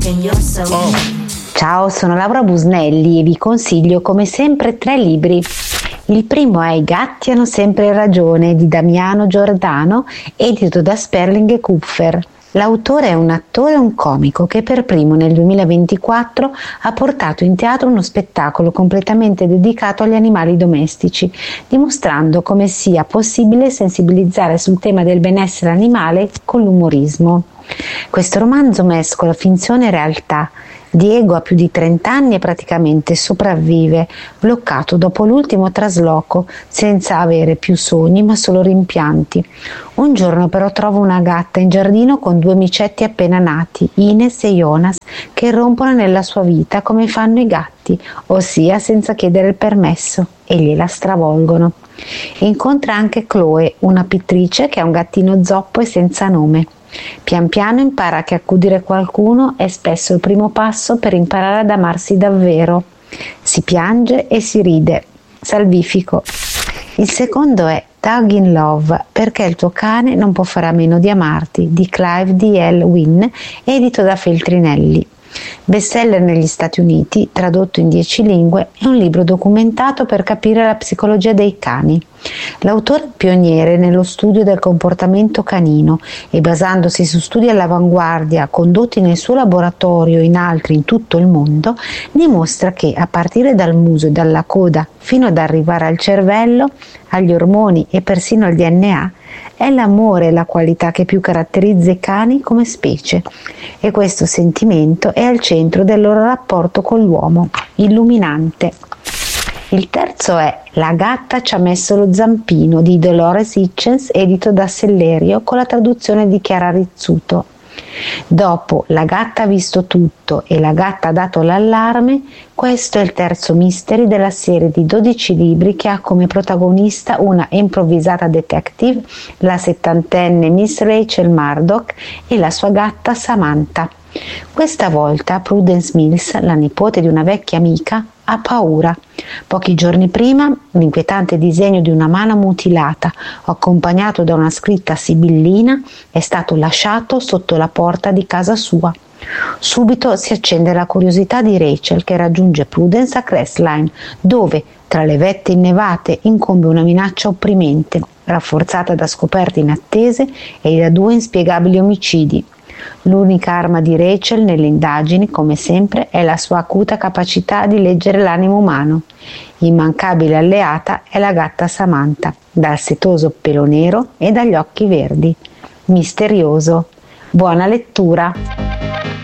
Ciao, sono Laura Busnelli e vi consiglio come sempre 3 libri. Il primo è I gatti hanno sempre ragione di Damiano Giordano, edito da Sperling e Kupfer. L'autore è un attore e un comico che per primo nel 2024 ha portato in teatro uno spettacolo completamente dedicato agli animali domestici, dimostrando come sia possibile sensibilizzare sul tema del benessere animale con l'umorismo. Questo romanzo mescola finzione e realtà. Diego ha più di 30 anni e praticamente sopravvive, bloccato dopo l'ultimo trasloco, senza avere più sogni ma solo rimpianti. Un giorno però trova una gatta in giardino con 2 micetti appena nati, Ines e Jonas, che irrompono nella sua vita come fanno i gatti, ossia senza chiedere il permesso, e gliela stravolgono. Incontra anche Chloe, una pittrice che ha un gattino zoppo e senza nome. Pian piano impara che accudire qualcuno è spesso il primo passo per imparare ad amarsi davvero. Si piange e si ride. Salvifico. Il secondo è Dog in Love, perché il tuo cane non può fare a meno di amarti, di Clive D. L. Wynne, edito da Feltrinelli. Bestseller negli Stati Uniti, tradotto in 10 lingue, è un libro documentato per capire la psicologia dei cani. L'autore è pioniere nello studio del comportamento canino e, basandosi su studi all'avanguardia condotti nel suo laboratorio e in altri in tutto il mondo, dimostra che a partire dal muso e dalla coda fino ad arrivare al cervello, agli ormoni e persino al DNA, è l'amore la qualità che più caratterizza i cani come specie, e questo sentimento è al centro del loro rapporto con l'uomo, illuminante. Il terzo è La gatta ci ha messo lo zampino di Dolores Hitchens, edito da Sellerio con la traduzione di Chiara Rizzuto. Dopo La gatta ha visto tutto e La gatta ha dato l'allarme, questo è il terzo mystery della serie di 12 libri che ha come protagonista una improvvisata detective, la 70enne Miss Rachel Murdoch, e la sua gatta Samantha. Questa volta Prudence Mills, la nipote di una vecchia amica, ha paura. Pochi giorni prima, l'inquietante disegno di una mano mutilata, accompagnato da una scritta sibillina, è stato lasciato sotto la porta di casa sua. Subito si accende la curiosità di Rachel, che raggiunge Prudence a Crestline, dove, tra le vette innevate, incombe una minaccia opprimente, rafforzata da scoperte inattese e da 2 inspiegabili omicidi. L'unica arma di Rachel nelle indagini, come sempre, è la sua acuta capacità di leggere l'animo umano. Immancabile alleata è la gatta Samantha, dal setoso pelo nero e dagli occhi verdi. Misterioso. Buona lettura!